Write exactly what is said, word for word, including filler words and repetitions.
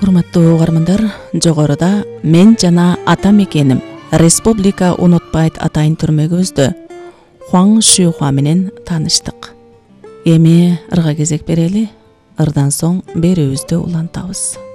Урматтуу угармандар, жогоруда мен жана ата мекеним Республика унутпайт атайын түрмөгүбүздө Хуаң Шүйхуа менен тааныштык. Эми ырга кезек берели, ырдан соң берүүбүздү улантабыз.